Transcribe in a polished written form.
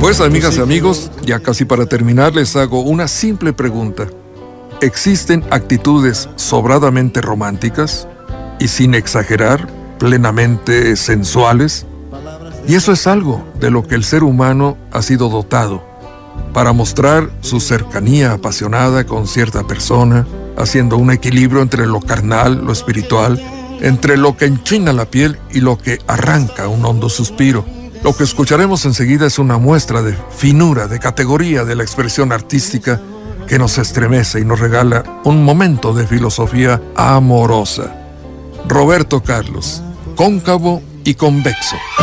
Pues, amigas y amigos, ya casi para terminar les hago una simple pregunta. ¿Existen actitudes sobradamente románticas y, sin exagerar, plenamente sensuales? Y eso es algo de lo que el ser humano ha sido dotado para mostrar su cercanía apasionada con cierta persona, haciendo un equilibrio entre lo carnal, lo espiritual, entre lo que enchina la piel y lo que arranca un hondo suspiro. Lo que escucharemos enseguida es una muestra de finura, de categoría de la expresión artística que nos estremece y nos regala un momento de filosofía amorosa. Roberto Carlos, Cóncavo y Convexo.